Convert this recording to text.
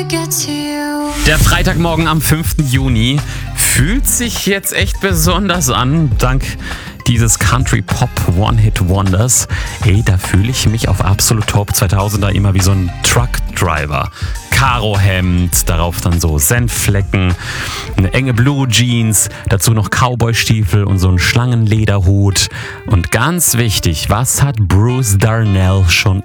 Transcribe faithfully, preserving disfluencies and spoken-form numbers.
Der Freitagmorgen am fünften Juni fühlt sich jetzt echt besonders an, dank dieses Country-Pop-One-Hit-Wonders. Hey, da fühle ich mich auf Absolut Top zweitausender immer wie so ein Truckdriver. Karohemd, darauf dann so Senfflecken, eine enge Blue Jeans, dazu noch Cowboystiefel und so ein Schlangenlederhut. Und ganz wichtig, was hat Bruce Darnell schon